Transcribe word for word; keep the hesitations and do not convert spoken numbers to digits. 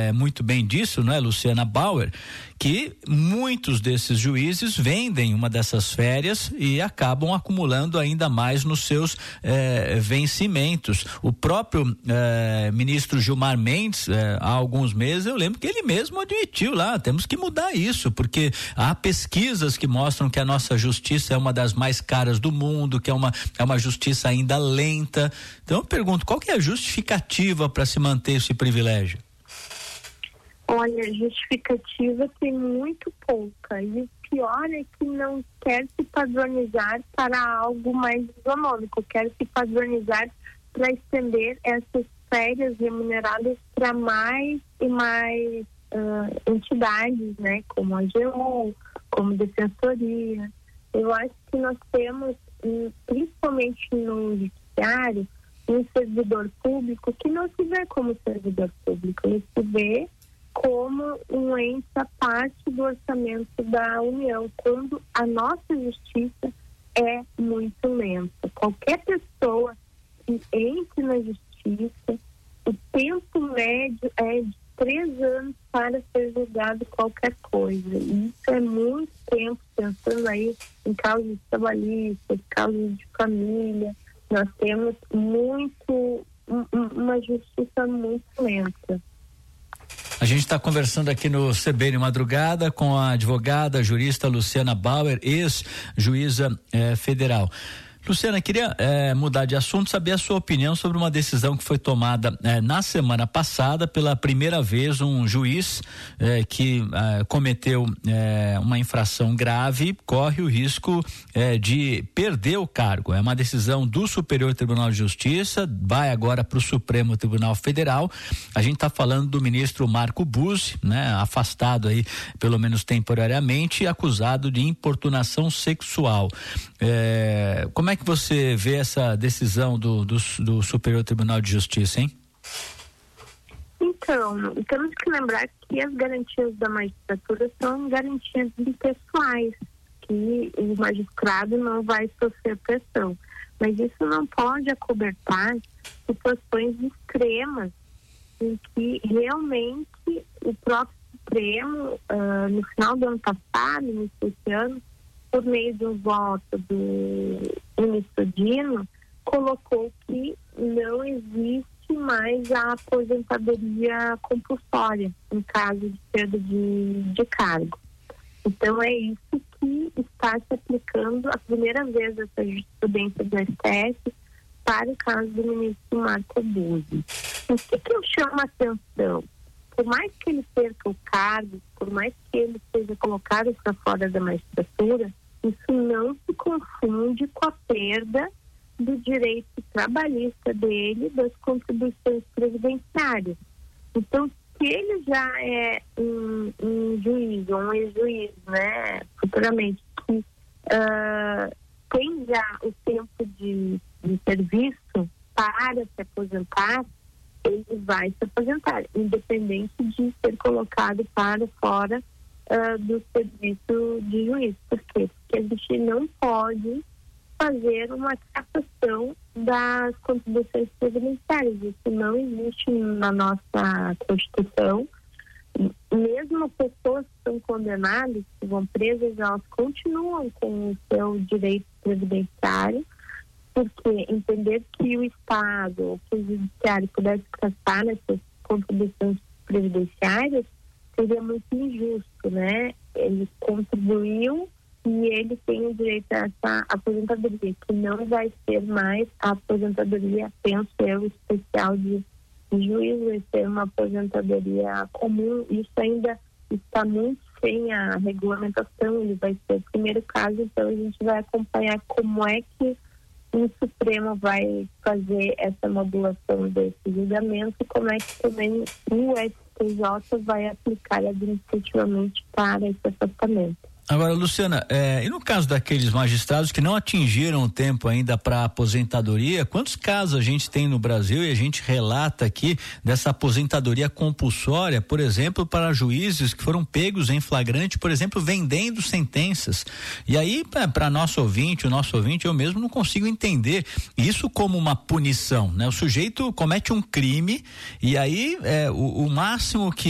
é, muito bem disso, não é, Luciana Bauer, que muitos desses juízes vendem uma dessas férias e acabam acumulando ainda mais nos seus eh, vencimentos. O próprio eh, ministro Gilmar Mendes, eh, há alguns meses, eu lembro que ele mesmo admitiu lá, temos que mudar isso, porque há pesquisas que mostram que a nossa justiça é uma das mais caras do mundo, que é uma, é uma justiça ainda lenta. Então eu pergunto, qual que é a justificativa para se manter esse privilégio? Olha, justificativa tem muito pouca, e o pior é que não quer se padronizar para algo mais econômico, quer se padronizar para estender essas férias remuneradas para mais e mais uh, entidades, né, como a A G U, como Defensoria. Eu acho que nós temos, principalmente no judiciário, um servidor público que não se vê como servidor público, ele se vê como um ente à parte do orçamento da União, quando a nossa justiça é muito lenta. Qualquer pessoa que entre na justiça, o tempo médio é de três anos para ser julgado qualquer coisa. E isso é muito tempo, pensando aí em causas trabalhistas, causas de família. Nós temos muito, uma justiça muito lenta. A gente está conversando aqui no C B N Madrugada com a advogada, jurista Luciana Bauer, ex-juíza eh, federal. Luciana, queria eh, mudar de assunto, saber a sua opinião sobre uma decisão que foi tomada eh, na semana passada. Pela primeira vez, um juiz eh, que eh, cometeu eh, uma infração grave corre o risco eh, de perder o cargo. É uma decisão do Superior Tribunal de Justiça, vai agora para o Supremo Tribunal Federal. A gente está falando do ministro Marco Buzzi, né, afastado aí, pelo menos temporariamente, acusado de importunação sexual. Eh, como é Como é que você vê essa decisão do, do, do Superior Tribunal de Justiça, hein? Então, temos que lembrar que as garantias da magistratura são garantias impessoais, que o magistrado não vai sofrer pressão. Mas isso não pode acobertar situações extremas em que realmente o próprio Supremo, uh, no final do ano passado, no desse ano, por meio de um voto do ministro Dino, colocou que não existe mais a aposentadoria compulsória em caso de perda de, de cargo. Então é isso que está se aplicando a primeira vez essa jurisprudência do S T F para o caso do ministro Marco Buzzi. O que, que eu chamo a atenção? Por mais que ele perca o cargo, por mais que ele seja colocado para fora da magistratura, isso não se confunde com a perda do direito trabalhista dele, das contribuições previdenciárias. Então, se ele já é um, um juiz ou um ex-juiz, né, futuramente, que uh, tem já o tempo de, de serviço para se aposentar, ele vai se aposentar, independente de ser colocado para fora Uh, do serviço de juiz. Por quê? Porque a gente não pode fazer uma captação das contribuições previdenciárias. Isso não existe na nossa Constituição. Mesmo pessoas que são condenadas, que vão presas, elas continuam com o seu direito previdenciário, porque entender que o Estado ou que o Judiciário pudesse captar essas contribuições previdenciárias seria muito injusto, né? Ele contribuiu e ele tem o direito a essa aposentadoria, que não vai ser mais a aposentadoria, penso eu, especial de, de juiz, vai ser uma aposentadoria comum. Isso ainda está muito sem a regulamentação, ele vai ser o primeiro caso, então a gente vai acompanhar como é que o Supremo vai fazer essa modulação desse julgamento, como é que também o S T J vai aplicar administrativamente para esse afastamento. Agora, Luciana, é, e no caso daqueles magistrados que não atingiram o tempo ainda para aposentadoria, quantos casos a gente tem no Brasil e a gente relata aqui dessa aposentadoria compulsória, por exemplo, para juízes que foram pegos em flagrante, por exemplo, vendendo sentenças? E aí, para nosso ouvinte, o nosso ouvinte, eu mesmo não consigo entender isso como uma punição, né? O sujeito comete um crime e aí é, o, o máximo que